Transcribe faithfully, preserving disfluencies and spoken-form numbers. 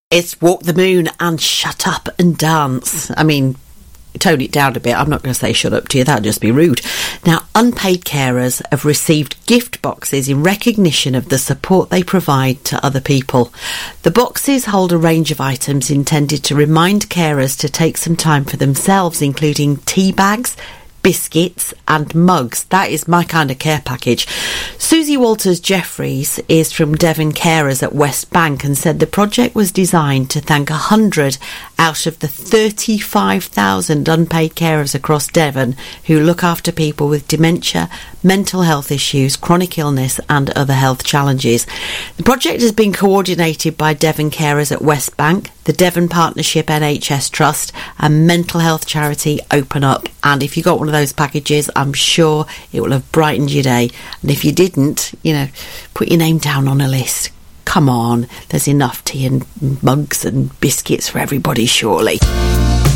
It's Walk the Moon and Shut Up and Dance. I mean, tone it down a bit. I'm not going to say shut up to you. That'd just be rude. Now, unpaid carers have received gift boxes in recognition of the support they provide to other people. The boxes hold a range of items intended to remind carers to take some time for themselves, including tea bags, biscuits and mugs. That is my kind of care package. Susie Walters-Jeffries is from Devon Carers at West Bank and said the project was designed to thank one hundred out of the thirty-five thousand unpaid carers across Devon who look after people with dementia, mental health issues, chronic illness and other health challenges. The project has been coordinated by Devon Carers at West Bank, the Devon Partnership N H S Trust and mental health charity Open Up. And if you got one of those packages, I'm sure it will have brightened your day. And if you didn't, you know, put your name down on a list. Come on, there's enough tea and mugs and biscuits for everybody, surely.